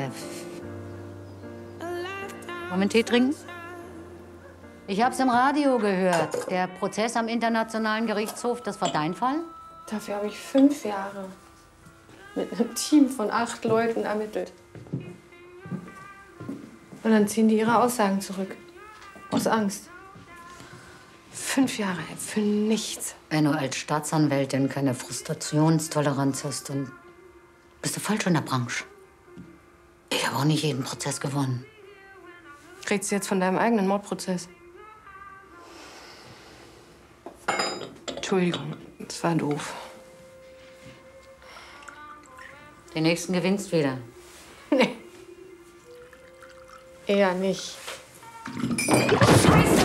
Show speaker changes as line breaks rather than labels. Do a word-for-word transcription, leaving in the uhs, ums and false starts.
Chef. Wollen wir einen Tee trinken? Ich hab's im Radio gehört. Der Prozess am Internationalen Gerichtshof, das war dein Fall?
Dafür habe ich fünf Jahre mit einem Team von acht Leuten ermittelt. Und dann ziehen die ihre Aussagen zurück. Aus Angst. Fünf Jahre, ey, für nichts.
Wenn du als Staatsanwältin keine Frustrationstoleranz hast, dann bist du falsch in der Branche. Ich habe auch nicht jeden Prozess gewonnen.
Redest du jetzt von deinem eigenen Mordprozess? Entschuldigung, das war doof.
Den nächsten gewinnst wieder.
Nee. Eher nicht.
Scheiße!